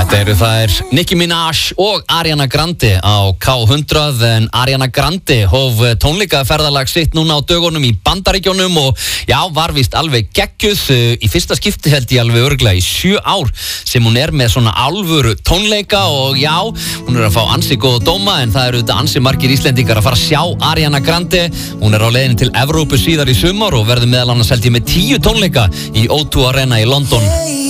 Þetta eru þær Nicki Minaj og Ariana Grande á K100 en Ariana Grande hóf tónleikaferðalag sitt núna á dögunum í Bandaríkjunum og já, var víst alveg geggjuð í fyrsta skipti held ég alveg örugglega í 7 ár sem hún með svona alvöru tónleika og já, hún að fá ansi góða dóma en það eru þetta ansi margir Íslendingar að fara að sjá Ariana Grande. Hún á leiðinni til Evrópu síðar í sumar og verður meðal annars held ég með 10 tónleika í O2 Arena í London.